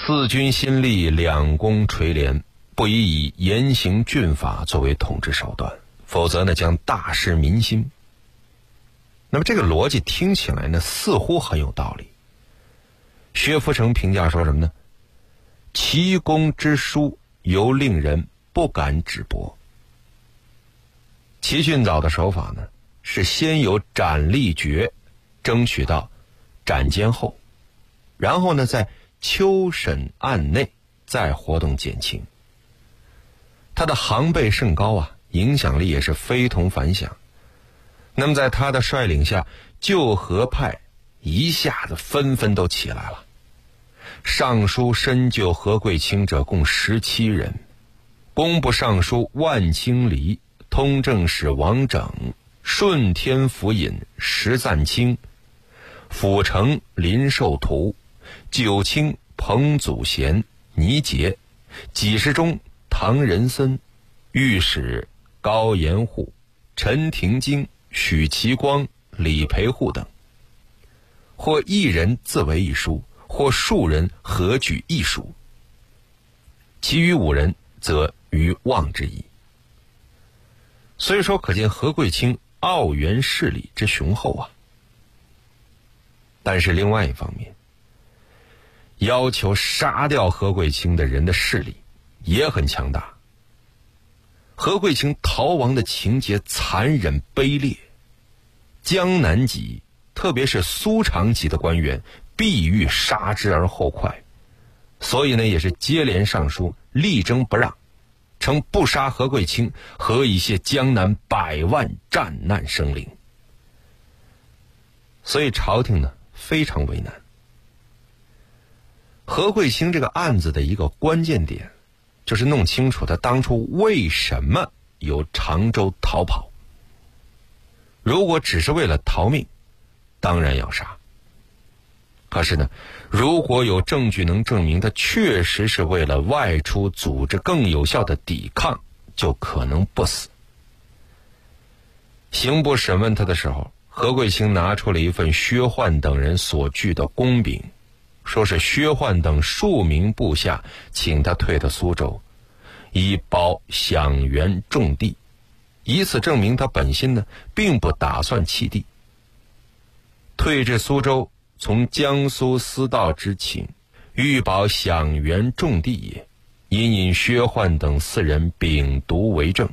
四军新立，两公垂帘，不宜以严刑峻法作为统治手段，否则呢将大失民心。那么这个逻辑听起来呢似乎很有道理。薛福成评价说什么呢？其公之书，犹令人不敢止薄。齐训藻的手法呢，是先由斩立决争取到斩监后，然后呢在秋审案内再活动减轻。他的行辈甚高啊，影响力也是非同凡响。那么在他的率领下，救和派一下子纷纷都起来了。上书深究何贵卿者共17人，工部尚书万清黎、通政使王整、顺天府尹石赞清、府丞林寿图、九卿彭祖贤、倪杰、给事中唐仁森、御史高延户、陈廷京、许其光、李培户等，或一人自为一书，或数人合举一书，其余5人则于望之矣。所以说可见何贵卿奥援势力之雄厚啊。但是另外一方面，要求杀掉何贵卿的人的势力也很强大。何贵卿逃亡的情节残忍卑劣，江南籍特别是苏常籍的官员必欲杀之而后快，所以呢也是接连上书力争不让，称不杀何贵卿，何以谢江南100万战难生灵。所以朝廷呢非常为难。何贵卿这个案子的一个关键点，就是弄清楚他当初为什么由常州逃跑。如果只是为了逃命，当然要杀。可是呢，如果有证据能证明他确实是为了外出组织更有效的抵抗，就可能不死。刑部审问他的时候，何贵卿拿出了一份薛焕等人所具的公禀，说是薛焕等数名部下请他退到苏州，以保享园种地，以此证明他本心呢并不打算弃地。退至苏州，从江苏司道之请，欲保享园种地也，因薛焕等4人秉读为证。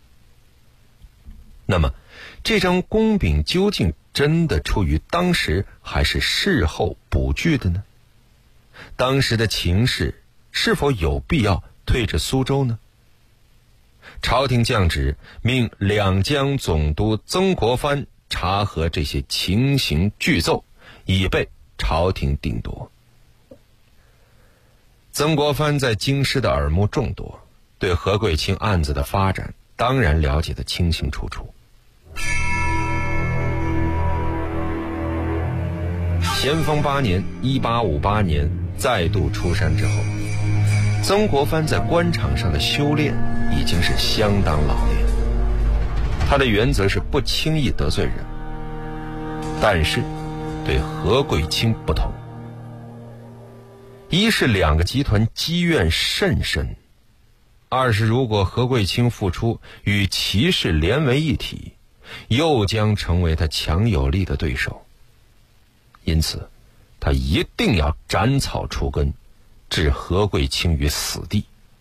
那么这张公禀究竟真的出于当时还是事后补具的呢？当时的情势是否有必要退至苏州呢？朝廷降旨命两江总督曾国藩查核这些情形具奏，以备朝廷定夺。曾国藩在京师的耳目众多，对何贵卿案子的发展当然了解得清清楚楚。咸丰8年1858年再度出山之后，曾国藩在官场上的修炼已经是相当老练。他的原则是不轻易得罪人，但是对何贵卿不同。一是2个集团积怨甚深，二是如果何贵卿复出与齐氏连为一体，又将成为他强有力的对手。因此他一定要斩草除根，置何贵卿于死地。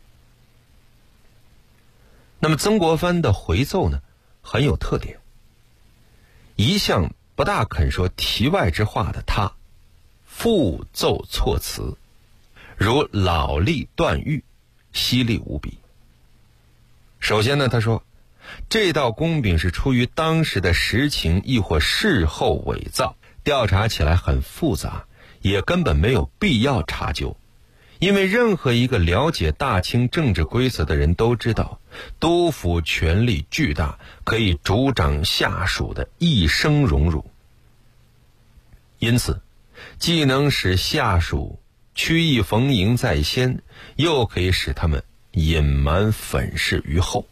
那么曾国藩的回奏呢很有特点，一向不大肯说题外之话的他，复奏措辞如老历断狱，犀利无比。首先呢，他说这道公禀是出于当时的实情，亦或事后伪造，调查起来很复杂，也根本没有必要查究。因为任何一个了解大清政治规则的人都知道，督抚权力巨大，可以主掌下属的一生荣辱。因此既能使下属曲意逢迎在先，又可以使他们隐瞒粉饰于后。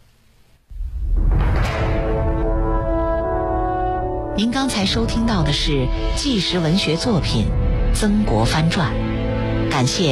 您刚才收听到的是纪实文学作品《曾国藩传》，感谢